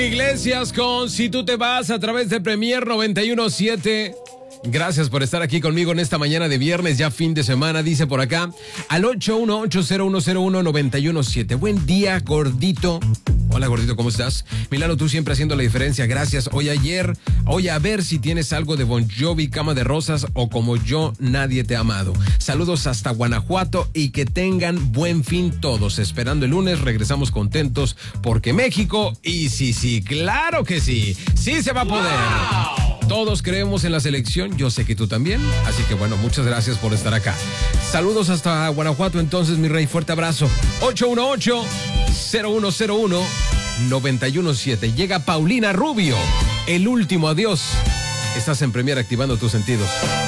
Iglesias con Si tú te vas a través de Premier 91.7. Gracias por estar aquí conmigo en esta mañana de viernes, ya fin de semana, dice por acá, al 818-0101-917. Buen día, gordito. Hola, gordito, ¿cómo estás? Milano, tú siempre haciendo la diferencia, gracias. Oye, a ver si tienes algo de Bon Jovi, Cama de Rosas o Como yo, Nadie te ha amado. Saludos hasta Guanajuato y que tengan buen fin todos. Esperando el lunes, regresamos contentos porque México, y sí, claro que sí se va a poder. ¡Wow! Todos creemos en la selección, yo sé que tú también, así que bueno, muchas gracias por estar acá. Saludos hasta Guanajuato entonces, mi rey, fuerte abrazo. 818-0101-917. Llega Paulina Rubio, El último adiós. Estás en Premier activando tus sentidos.